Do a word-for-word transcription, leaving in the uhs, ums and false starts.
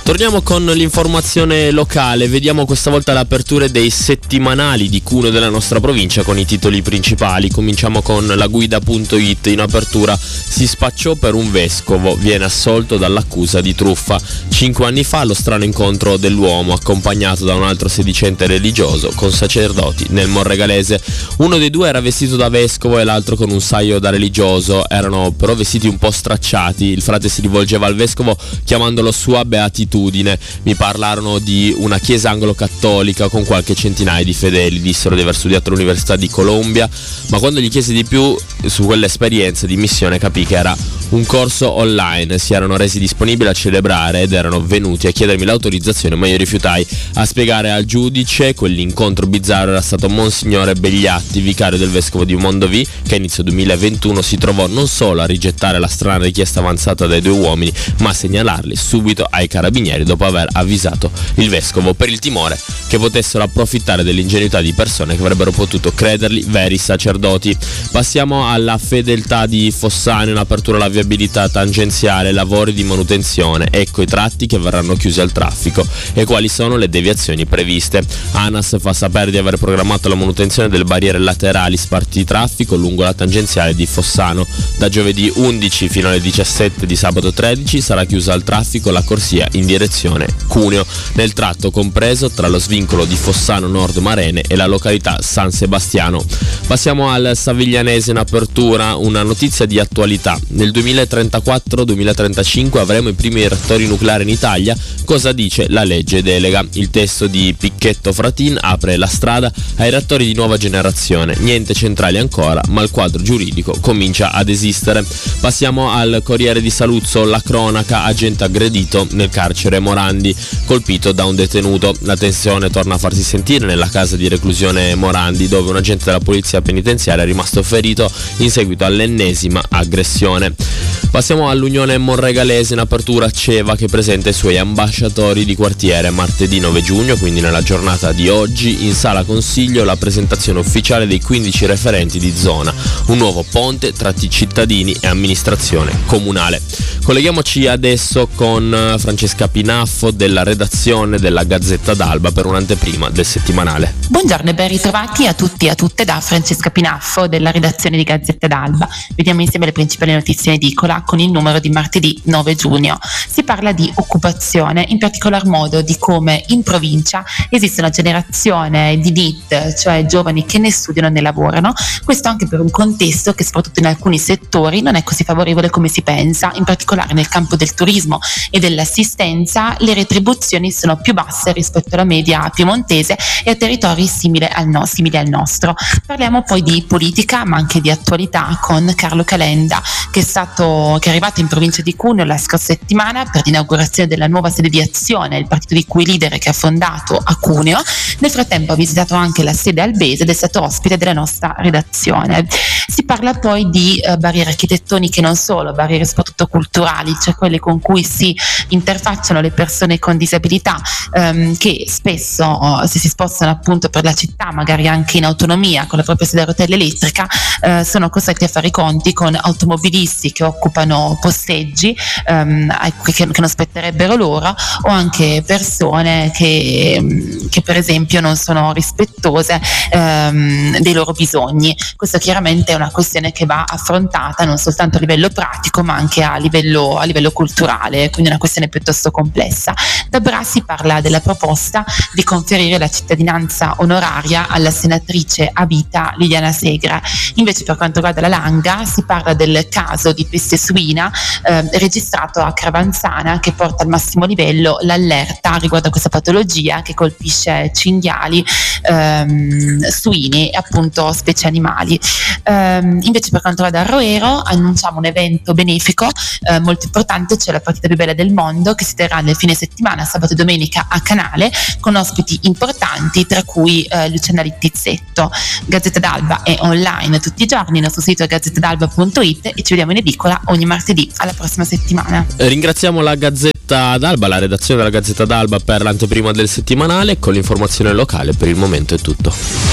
Torniamo con l'informazione locale, vediamo questa volta le aperture dei settimanali di Cuneo della nostra provincia con i titoli principali. Cominciamo con la guida punto it. In apertura: si spacciò per un vescovo, viene assolto dall'accusa di truffa. Cinque anni fa lo strano incontro dell'uomo accompagnato da un altro sedicente religioso con sacerdoti nel Monregalese. Uno dei due era vestito da vescovo e l'altro con un saio da religioso, erano però vestiti un po' stracciati. Il frate si rivolgeva al vescovo chiamandolo sua beatitudine. Mi parlarono di una chiesa anglo-cattolica con qualche centinaia di fedeli, dissero di aver studiato all'Università di Columbia, ma quando gli chiesi di più su quell'esperienza di missione capì che era un corso online. Si erano resi disponibili a celebrare ed erano venuti a chiedermi l'autorizzazione, ma io rifiutai. A spiegare al giudice quell'incontro bizzarro era stato Monsignore Begliatti, vicario del vescovo di Mondovì, che a inizio duemilaventuno si trovò non solo a rigettare la strana richiesta avanzata dai due uomini, ma a segnalarli subito ai carabinieri dopo aver avvisato il vescovo per il timore che potessero approfittare dell'ingenuità di persone che avrebbero potuto crederli veri sacerdoti. Passiamo alla fedeltà di Fossano. In apertura la viabilità tangenziale, lavori di manutenzione, ecco i tratti che verranno chiusi al traffico e quali sono le deviazioni previste. ANAS fa sapere di aver programmato la manutenzione delle barriere laterali sparti traffico lungo la tangenziale di Fossano. Da giovedì undici fino alle diciassette di sabato tredici sarà chiusa al traffico la corsia in direzione Cuneo, nel tratto compreso tra lo svincolo di Fossano Nord Marene e la località San Sebastiano. Passiamo al Saviglianese. In apertura una notizia di attualità: nel duemilatrentaquattro duemilatrentacinque avremo i primi reattori nucleari in Italia. Cosa dice la legge delega? Il testo di Picchetto Fratin apre la strada ai reattori di nuova generazione, niente centrali ancora, ma il quadro giuridico comincia ad esistere. Passiamo al Corriere di Saluzzo. La cronaca: agente aggredito nel carcere Morandi, colpito da un detenuto. La tensione torna a farsi sentire nella casa di reclusione Morandi, dove un agente della polizia penitenziaria è rimasto ferito in seguito all'ennesima aggressione. Passiamo all'Unione Monregalese. In apertura Ceva che presenta i suoi ambasciatori di quartiere. Martedì nove giugno, quindi nella giornata di oggi, in sala consiglio la presentazione ufficiale dei quindici referenti di zona, un nuovo ponte tra cittadini e amministrazione comunale. Colleghiamoci adesso con Francesca Pinaffo della redazione della Gazzetta d'Alba per un'anteprima del settimanale. Buongiorno e ben ritrovati a tutti e a tutte da Francesca Pinaffo della redazione di Gazzetta d'Alba. Vediamo insieme le principali notizie in edicola con il numero di martedì nove giugno. Si parla di occupazione, in particolar modo di come in provincia esiste una generazione di N E E T, cioè giovani che né studiano né lavorano. Questo anche per un contesto che soprattutto in alcuni settori non è così favorevole come si pensa. In particolare nel campo del turismo e dell'assistenza le retribuzioni sono più basse rispetto alla media piemontese e a territori simili al, no, simili al nostro. Parliamo poi di politica ma anche di attualità con Carlo Calenda, che è stato che è arrivato in provincia di Cuneo la scorsa settimana per l'inaugurazione della nuova sede di Azione, il partito di cui leader che ha fondato a Cuneo. Nel frattempo ha visitato anche la sede albese ed è stato ospite della nostra redazione. Si parla poi di eh, barriere architettoniche, non solo, barriere soprattutto culturali, cioè quelle con cui si interfacciano le persone con disabilità, ehm, che spesso oh, se si spostano appunto per la città, magari anche in autonomia con la propria sedia a rotelle elettrica, eh, sono costretti a fare i conti con automobilisti che occupano posteggi ehm, che, che non spetterebbero loro, o anche persone che, che per esempio non sono rispettose ehm, dei loro bisogni. Questo chiaramente è una questione che va affrontata non soltanto a livello pratico ma anche a livello, a livello culturale, quindi una questione piuttosto complessa. Da Bra si parla della proposta di conferire la cittadinanza onoraria alla senatrice a vita Liliana Segre. Invece per quanto riguarda la Langa si parla del caso di peste suina eh, registrato a Cravanzana, che porta al massimo livello l'allerta riguardo a questa patologia che colpisce cinghiali, ehm, suini e appunto specie animali. Ehm, invece per quanto riguarda Roero annunciamo un evento benefico eh, molto importante, cioè la partita più bella del mondo, che si terrà nel fine settimana, sabato e domenica a Canale, con ospiti importanti tra cui eh, Luciana Littizzetto. Gazzetta d'Alba è online tutti i giorni, il nostro sito è gazzettadalba punto it e ci vediamo in edicola ogni martedì. Alla prossima settimana. Ringraziamo la Gazzetta d'Alba, la redazione della Gazzetta d'Alba per l'anteprima del settimanale. Con l'informazione locale per il momento è tutto.